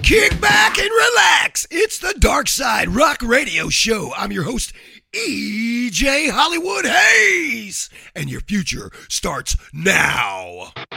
Kick back and relax. It's the Dark Side Rock Radio Show. I'm your host, EJ Hollywood Hayes, and your future starts now.